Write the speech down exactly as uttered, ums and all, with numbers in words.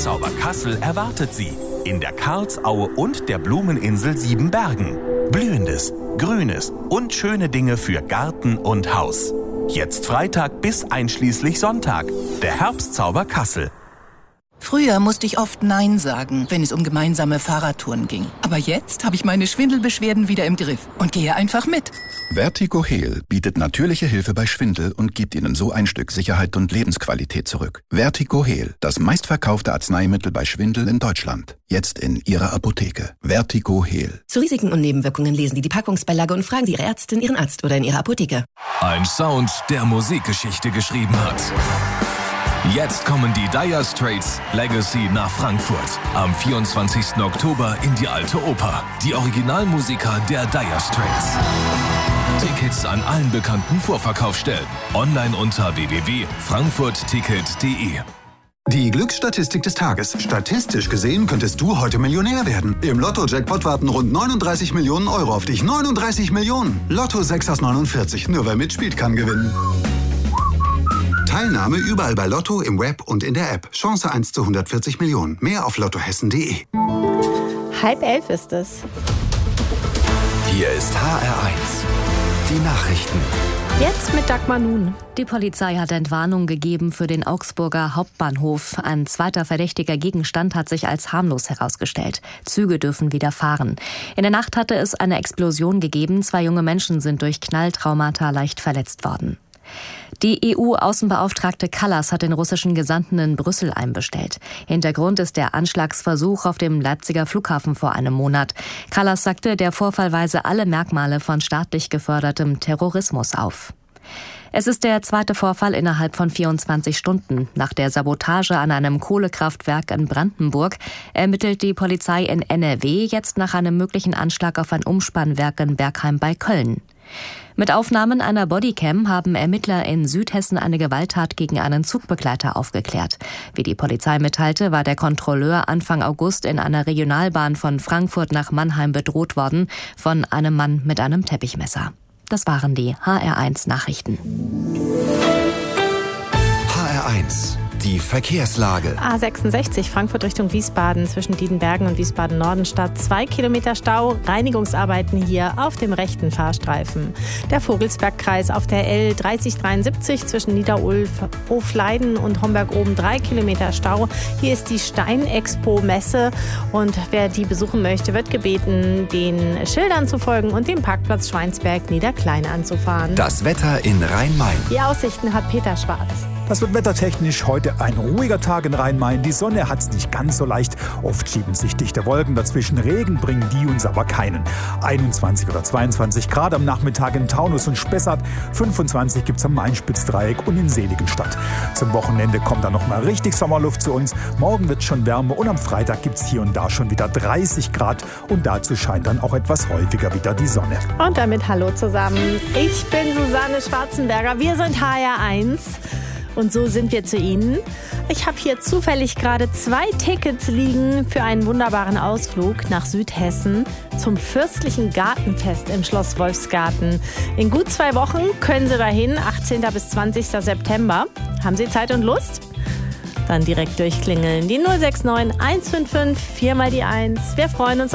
Herbstzauber Kassel erwartet Sie in der Karlsaue und der Blumeninsel Siebenbergen. Blühendes, Grünes und schöne Dinge für Garten und Haus. Jetzt Freitag bis einschließlich Sonntag. Der Herbstzauber Kassel. Früher musste ich oft Nein sagen, wenn es um gemeinsame Fahrradtouren ging. Aber jetzt habe ich meine Schwindelbeschwerden wieder im Griff und gehe einfach mit. Vertigo Heal bietet natürliche Hilfe bei Schwindel und gibt Ihnen so ein Stück Sicherheit und Lebensqualität zurück. Vertigo Heal, das meistverkaufte Arzneimittel bei Schwindel in Deutschland. Jetzt in Ihrer Apotheke. Vertigo Heal. Zu Risiken und Nebenwirkungen lesen Sie die Packungsbeilage und fragen Sie Ihre Ärztin, Ihren Arzt oder in Ihrer Apotheke. Ein Sound, der Musikgeschichte geschrieben hat. Jetzt kommen die Dire Straits Legacy nach Frankfurt. Am vierundzwanzigsten Oktober in die Alte Oper. Die Originalmusiker der Dire Straits. Tickets an allen bekannten Vorverkaufsstellen. Online unter w w w punkt frankfurt ticket punkt d e. Die Glücksstatistik des Tages. Statistisch gesehen könntest du heute Millionär werden. Im Lotto-Jackpot warten rund neununddreißig Millionen Euro auf dich. neununddreißig Millionen! Lotto sechs aus neunundvierzig. Nur wer mitspielt, kann gewinnen. Teilnahme überall bei Lotto, im Web und in der App. Chance eins zu hundertvierzig Millionen. Mehr auf lottohessen punkt d e. Halb elf ist es. Hier ist H R eins. Die Nachrichten. Jetzt mit Dagmar Nun. Die Polizei hat Entwarnung gegeben für den Augsburger Hauptbahnhof. Ein zweiter verdächtiger Gegenstand hat sich als harmlos herausgestellt. Züge dürfen wieder fahren. In der Nacht hatte es eine Explosion gegeben. Zwei junge Menschen sind durch Knalltraumata leicht verletzt worden. Die E U-Außenbeauftragte Kallas hat den russischen Gesandten in Brüssel einbestellt. Hintergrund ist der Anschlagsversuch auf dem Leipziger Flughafen vor einem Monat. Kallas sagte, der Vorfall weise alle Merkmale von staatlich gefördertem Terrorismus auf. Es ist der zweite Vorfall innerhalb von vierundzwanzig Stunden. Nach der Sabotage an einem Kohlekraftwerk in Brandenburg ermittelt die Polizei in N R W jetzt nach einem möglichen Anschlag auf ein Umspannwerk in Bergheim bei Köln. Mit Aufnahmen einer Bodycam haben Ermittler in Südhessen eine Gewalttat gegen einen Zugbegleiter aufgeklärt. Wie die Polizei mitteilte, war der Kontrolleur Anfang August in einer Regionalbahn von Frankfurt nach Mannheim bedroht worden von einem Mann mit einem Teppichmesser. Das waren die H R eins Nachrichten. H R eins. Die Verkehrslage. A sechsundsechzig Frankfurt Richtung Wiesbaden zwischen Diedenbergen und Wiesbaden-Norden statt. Zwei Kilometer Stau, Reinigungsarbeiten hier auf dem rechten Fahrstreifen. Der Vogelsbergkreis auf der L dreißig dreiundsiebzig zwischen Niederulf-Hofleiden und Homberg-Oben. Drei Kilometer Stau. Hier ist die Steinexpo-Messe und wer die besuchen möchte, wird gebeten, den Schildern zu folgen und den Parkplatz Schweinsberg-Niederklein anzufahren. Das Wetter in Rhein-Main. Die Aussichten hat Peter Schwarz. Das wird wettertechnisch heute ein ruhiger Tag in Rhein-Main. Die Sonne hat es nicht ganz so leicht. Oft schieben sich dichte Wolken dazwischen. Regen bringen die uns aber keinen. einundzwanzig oder zweiundzwanzig Grad am Nachmittag in Taunus und Spessart. fünfundzwanzig gibt es am Main-Spitzdreieck und in Seligenstadt. Zum Wochenende kommt dann noch mal richtig Sommerluft zu uns. Morgen wird es schon wärmer und am Freitag gibt es hier und da schon wieder dreißig Grad. Und dazu scheint dann auch etwas häufiger wieder die Sonne. Und damit hallo zusammen. Ich bin Susanne Schwarzenberger. Wir sind H R eins. Und so sind wir zu Ihnen. Ich habe hier zufällig gerade zwei Tickets liegen für einen wunderbaren Ausflug nach Südhessen zum Fürstlichen Gartenfest im Schloss Wolfsgarten. In gut zwei Wochen können Sie dahin, achtzehnten bis zwanzigsten September. Haben Sie Zeit und Lust? Dann direkt durchklingeln. Die null sechs neun eins fünf fünf vier mal die eins. Wir freuen uns auf